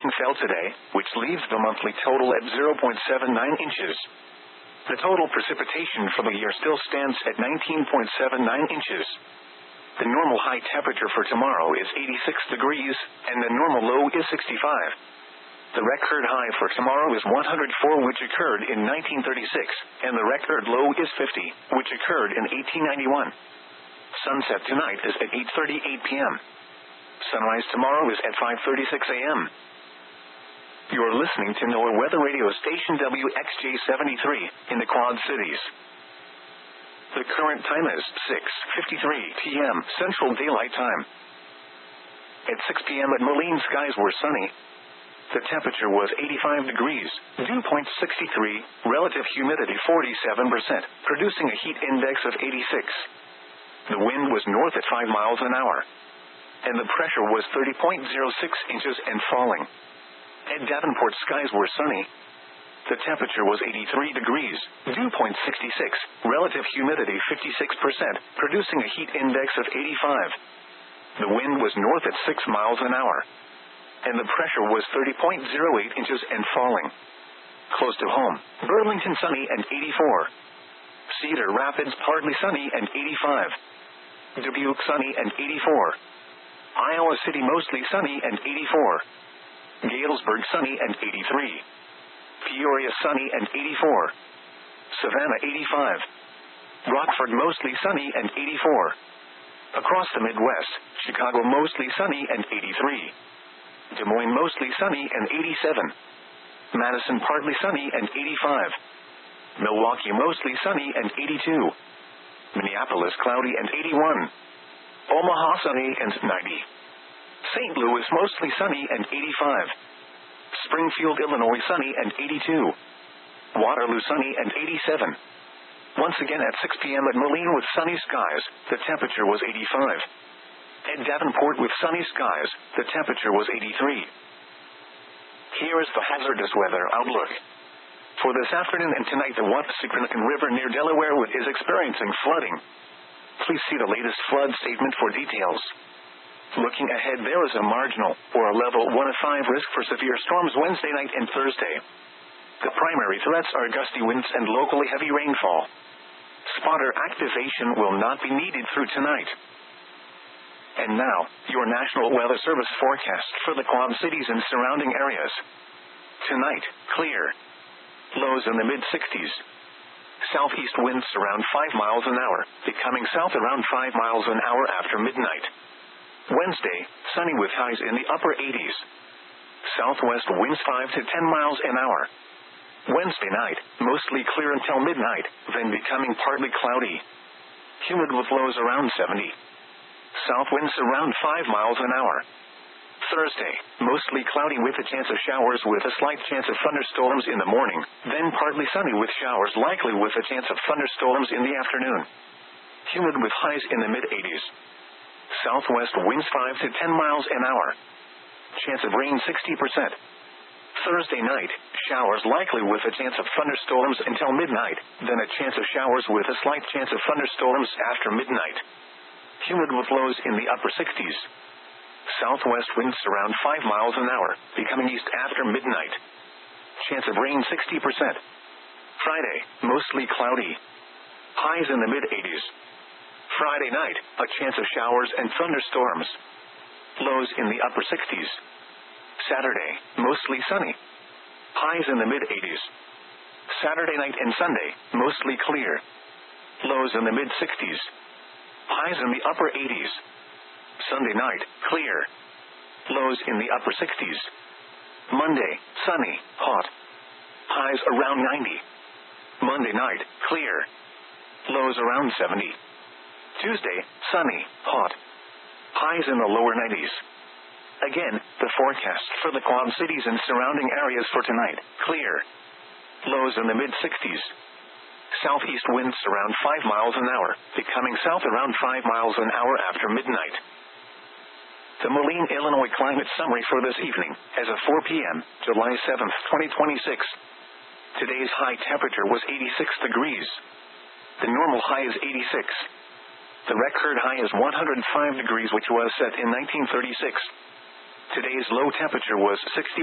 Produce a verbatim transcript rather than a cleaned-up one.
fell today, which leaves the monthly total at zero point seven nine inches. The total precipitation for the year still stands at nineteen point seven nine inches. The normal high temperature for tomorrow is eighty-six degrees, and the normal low is sixty-five. The record high for tomorrow is one hundred four, which occurred in nineteen thirty-six, and the record low is fifty, which occurred in eighteen ninety-one. Sunset tonight is at eight thirty-eight p.m. Sunrise tomorrow is at five thirty-six a.m. You're listening to NOAA Weather Radio Station W X J seventy-three, in the Quad Cities. The current time is six fifty-three p.m. Central Daylight Time. At six p.m. at Moline, skies were sunny. The temperature was eighty-five degrees, dew point sixty-three, relative humidity forty-seven percent, producing a heat index of eighty-six. The wind was north at five miles an hour, and the pressure was thirty point zero six inches and falling. At Davenport, skies were sunny. The temperature was eighty-three degrees, dew point sixty-six, relative humidity fifty-six percent, producing a heat index of eighty-five. The wind was north at six miles an hour, and the pressure was thirty point zero eight inches and falling. Close to home, Burlington sunny and eighty-four. Cedar Rapids partly sunny and eighty-five. Dubuque sunny and eighty-four. Iowa City mostly sunny and eighty-four. Galesburg sunny and eighty-three. Peoria sunny and eighty-four. Savannah eighty-five. Rockford mostly sunny and eighty-four. Across the Midwest, Chicago mostly sunny and eighty-three. Des Moines mostly sunny and eighty-seven. Madison partly sunny and eighty-five. Milwaukee mostly sunny and eighty-two. Minneapolis cloudy and eighty-one. Omaha sunny and ninety. Saint Louis mostly sunny and eighty-five. Springfield, Illinois sunny and eighty-two. Waterloo sunny and eighty-seven. Once again at six p.m. at Moline with sunny skies, the temperature was eighty-five. At Davenport with sunny skies, the temperature was eighty-three. Here is the hazardous weather outlook. For this afternoon and tonight, the Wappassikanakan River near Delaware is experiencing flooding. Please see the latest flood statement for details. Looking ahead, there is a marginal, or a level one of five risk for severe storms Wednesday night and Thursday. The primary threats are gusty winds and locally heavy rainfall. Spotter activation will not be needed through tonight. And now, your National Weather Service forecast for the Quad Cities and surrounding areas. Tonight, clear. Lows in the mid-sixties. Southeast winds around five miles an hour, becoming south around five miles an hour after midnight. Wednesday, sunny with highs in the upper eighties. Southwest winds five to ten miles an hour. Wednesday night, mostly clear until midnight, then becoming partly cloudy. Humid with lows around seventy. South winds around five miles an hour. Thursday, mostly cloudy with a chance of showers with a slight chance of thunderstorms in the morning, then partly sunny with showers likely with a chance of thunderstorms in the afternoon. Humid with highs in the mid-eighties. Southwest winds five to ten miles an hour. Chance of rain sixty percent. Thursday night, showers likely with a chance of thunderstorms until midnight, then a chance of showers with a slight chance of thunderstorms after midnight. Humid with lows in the upper sixties. Southwest winds around five miles an hour, becoming east after midnight. Chance of rain sixty percent. Friday, mostly cloudy. Highs in the mid-eighties. Friday night, a chance of showers and thunderstorms. Lows in the upper sixties. Saturday, mostly sunny. Highs in the mid-eighties. Saturday night and Sunday, mostly clear. Lows in the mid-sixties. Highs in the upper eighties. Sunday night, clear. Lows in the upper sixties. Monday, sunny, hot. Highs around ninety. Monday night, clear. Lows around seventy. Tuesday, sunny, hot. Highs in the lower nineties. Again, the forecast for the Quad Cities and surrounding areas for tonight, clear. Lows in the mid-sixties. Southeast winds around five miles an hour, becoming south around five miles an hour after midnight. The Moline, Illinois climate summary for this evening, as of four p.m., July seventh, twenty twenty-six. Today's high temperature was eighty-six degrees. The normal high is eighty-six. The record high is one hundred five degrees, which was set in nineteen thirty-six. Today's low temperature was sixty.